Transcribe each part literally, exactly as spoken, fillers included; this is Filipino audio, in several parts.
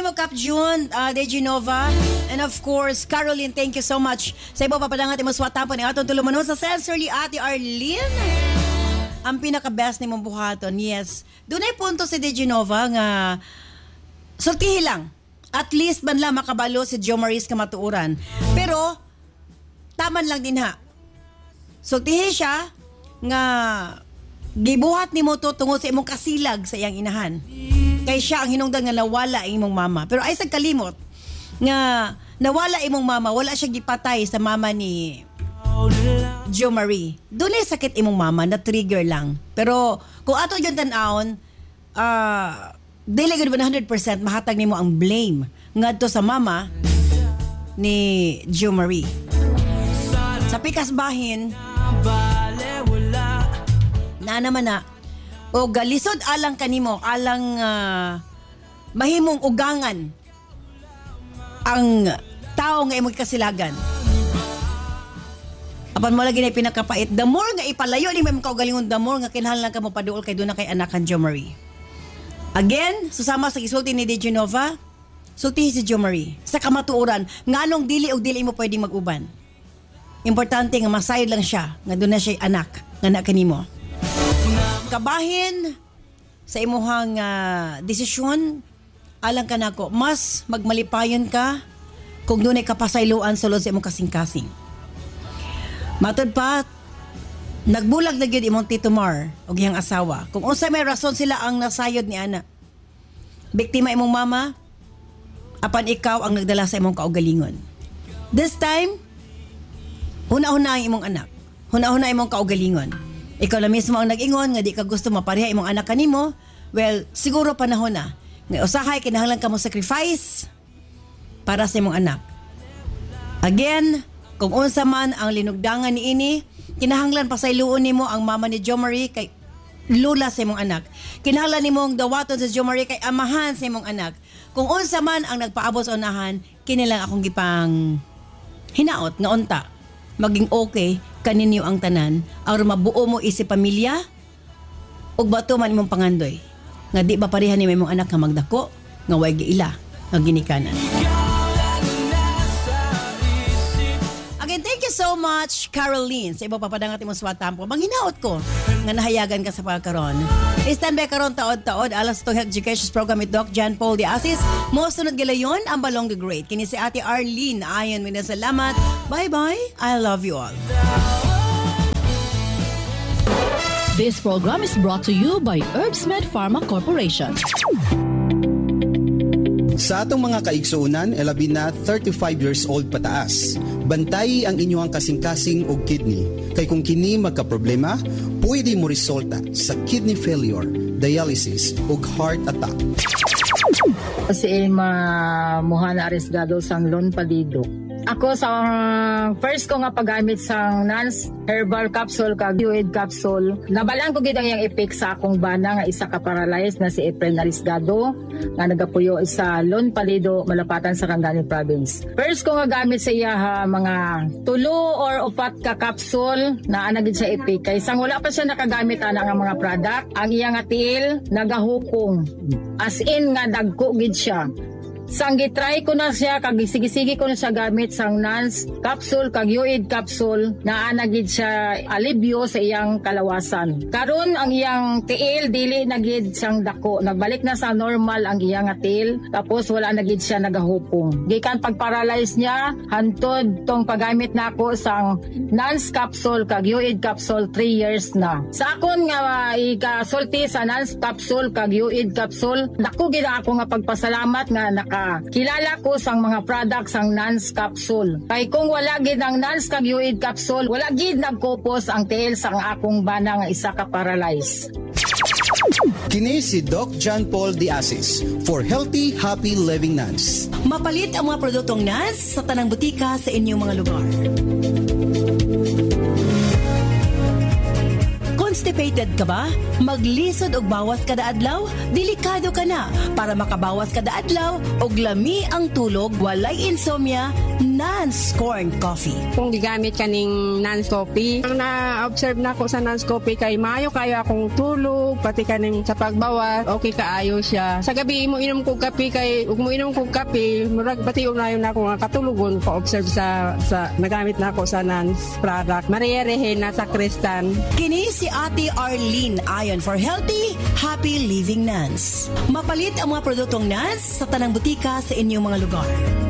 nimo Cap June, uh, Deji Nova, and of course, Caroline, thank you so much. Sa iba papadangat imo swatan ni atong tulumanon sa sensorly Ate Arlene. Ang pinaka-best ni mong buhaton, yes. Doon ay punto si Deji Nova nga sultihi lang. At least man lang makabalo si Jo Maris kamatuuran. Pero, taman lang din ha. Sultihi siya nga gibuhat ni mo to tungod sa imong kasilag sa iyang inahan. Kay siya ang hinungdan nga nawala ang imong mama. Pero ay sa kalimot nga nawala imong mama, wala siya gipatay sa mama ni Jo Marie. Doon ay sakit imong mama, na-trigger lang. Pero kung ato yung tanawon, ah... Uh, dili gud one hundred percent mahatag nimo ang blame ngadto sa mama ni Jo Marie. Sa pikas bahin na naman na o galisod alang kanimo alang uh, mahimong ugangan ang tao nga imong kasilagan. Apan mo lagi na pinakapait, the more nga ipalayo ni mo imong kaugalingon, the more nga kinahanglan ka mo paduol kay doon na kay anak kan Jo Marie. Again, susama sa gisulti ni Deji Nova, sultihi si Jo Marie. Sa kamatuuran, nganong dili o dili mo pwedeng mag-uban. Importante nga masayod lang siya, nga doon na siya anak, nga anak kanimo. Kabahin sa imuhang uh, desisyon, alang ka nako, mas magmalipayon ka kung doon ay kapasayloan sulod sa imong kasing-kasing. Matod pa, nagbulag na gyud imong Tito Mar og iyang asawa. Kung unsa may rason sila ang nasayod ni ana. Biktima imong mama, apan ikaw ang nagdala sa imong kaugalingon. This time, huna-huna ang imong anak. Huna-huna imong kaugalingon. Ikaw na mismo ang nag-ingon nga di ka gusto mapareha imong anak kanimo. Well, siguro panahon na. Nga usahay kinahanglan ka mo sacrifice para sa imong anak. Again, kung unsa man ang linugdangan niini, kinahanglan pasayloon nimo ang mama ni Jo Marie kay lula sa imong anak. Kinahanglan nimo ang dawaton sa Jo Marie kay amahan sa imong anak. Kung unsa man ang nagpaabot sa unahan, kinilang akong gipang hinaot nga unta maging okay kaninyo ang tanan aron mabuo mo isip pamilya ug bato man imong pangandoy nga di ba pareha ni imong anak nga magdako nga way giila nga ginikanan. Thank you so much, Caroline. Sa iba papadangat imong swatampo. Manghinaot ko nga nahayagan ka sa pagkaron. Stand by karon taod-taod alas to Health Education Program with Doc John Paul de Asis. Mo sunod gilayon ang Balong the Great. Kini si Ate Arlene. Ayon mina salamat. Bye-bye. I love you all. This program is brought to you by Herbsmed Pharma Corporation. Sa atong mga kaigsuunan, elabi na thirty-five years old pataas. Bantayi ang inyong kasing-kasing og kidney. Kay kung kini magka-problema, pwede mo resulta sa kidney failure, dialysis ug heart attack. Si Emma Mohana Arisgado sang Lon Palido. Ako sa uh, first ko nga paggamit sa Nance Herbal Capsule kag Uid Capsule, nabalaan ko gid ang iyang effect sa akong bana nga isa ka paralyzed na si April Arisgado nga nagapuyo sa Lon Palido, Malapatan sa Cangani Province. First ko nga gamit sa iya ha, mga tulo or upat ka capsule na anagid sa effect kay sang wala pa siya nakagamit ana nga mga product, ang iya nga tiil nagahukong. As in nga dagko gid siya. Sang gitry ko na siya, kag sige-sige ko na siya gamit sang Nance Capsule, kag Uid Capsule, na anagid siya alibyo sa iyang kalawasan. Karon ang iyang tiil, dili nagid siyang dako. Nagbalik na sa normal ang iyang tiil, tapos wala nagid siya nagahupong. Gikan pag-paralyze niya, hantod tong paggamit na ako sang Nance Capsule, kag Uid Capsule, three years na. Sa akon nga uh, ikasulti sa Nance Capsule, kag Uid Capsule, dako gid ako nga pagpasalamat nga naka kilala ko sang mga products sang Nance Capsule. Kay kung wala gid ang Nance kag Uid Capsule, wala gid nagkopos ang tiil sang akong bana nga isa ka paralyze. Kini si Doc John Paul de Asis for Healthy, Happy Living Nance. Mapalit ang mga produktong Nance sa tanang butika sa inyong mga lugar. Constipated ka ba? Maglisod og bawas kada adlaw? Delikado ka na. Para makabawas kada adlaw og lami ang tulog, walay insomnia, Nance Corn Coffee. Kung gigamit kaning Nance Coffee, ang na-observe na ko sa Nance Coffee kay maayo kayo akong tulog, pati kaning sa pagbawas, okay kaayo siya. Sa gabi mo inom kog kape kay ug mo inom kog kape, murag pati unayon na ako nga katulugon ko observe sa sa nagamit na ako sa Nance product. Maria Rehena sa Kristan. Kini si Ate Arlene ayon for healthy, happy living Nance. Mapalit ang mga produktong Nance sa tanang butika sa inyong mga lugar.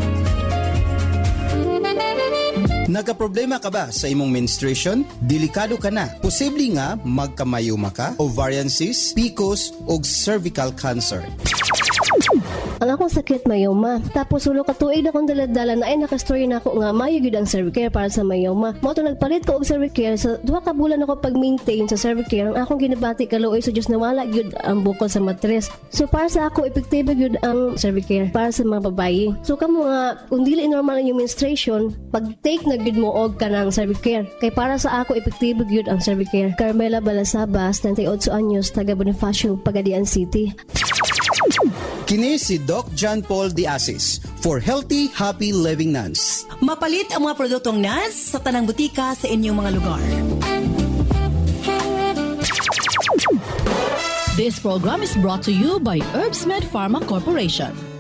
Nagka-problema ka ba sa imong menstruation? Delikado ka na. Posible nga magkamayuma ka, ovarian cyst, P C O S o cervical cancer. Ang akong sakit mayoma. Tapos ulo ka tuig na kong daladala na ay nakastorya na ako nga mayo gyud ang Cervicare para sa mayoma. Mo to nagpalit ko og Cervicare sa duha ka bulan ako pag-maintain sa Cervicare. Ang akong ginabati kaluoy sa Dios na wala gyud ang bukol sa matres. So para sa ako epektibo gyud ang Cervicare para sa mga babayi. So kamo nga kung dili normal ang yung menstruation, pag-take na gyud mo og kanang Cervicare. Kay para sa ako epektibo gyud ang Cervicare. Carmela Balasabas, twenty-eight anyos, taga Bonifacio, Pagadian City. Kini si Doc John Paul Diasis for Healthy, Happy Living Nance. Mapalit ang mga produktong Nance sa tanang butika sa inyong mga lugar. This program is brought to you by Herbsmed Pharma Corporation.